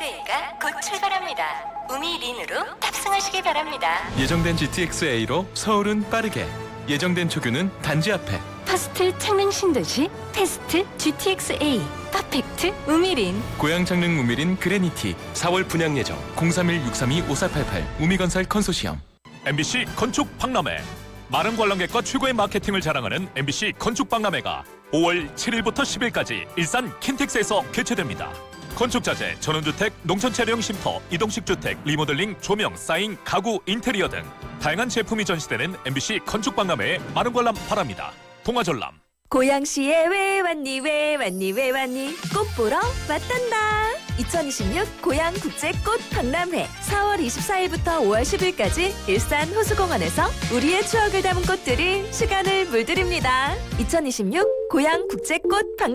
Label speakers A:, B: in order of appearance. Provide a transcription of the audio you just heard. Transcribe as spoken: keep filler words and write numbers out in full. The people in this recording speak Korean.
A: 지티엑스에이가 곧 출발합니다. 우미린으로 탑승하시기 바랍니다.
B: 예정된 지티엑스에이로 서울은 빠르게, 예정된 초규는 단지 앞에.
A: 퍼스트 창릉 신도시 패스트 지티엑스에이 퍼펙트 우미린.
B: 고양 창릉 우미린 그레니티 사월 분양 예정. 공삼일 육삼이 오사팔팔 우미건설 컨소시엄.
C: 엠비씨 건축 박람회. 많은 관람객과 최고의 마케팅을 자랑하는 엠비씨 건축 박람회가 오월 칠일부터 십일까지 일산 킨텍스에서 개최됩니다. 건축자재, 전원주택, 농촌차량 쉼터, 이동식 주택, 리모델링, 조명, 사인, 가구, 인테리어 등 다양한 제품이 전시되는 엠비씨 건축 박람회에 많은 관람 바랍니다. 동아전람.
D: 고양시에 왜 왔니 왜 왔니 왜 왔니 꽃 보러 왔단다. 이천이십육 고양국제꽃 박람회 사월 이십사일부터 오월 십일까지 일산 호수공원에서 우리의 추억을 담은 꽃들이 시간을 물들입니다. 이천이십육 고양국제꽃 박람회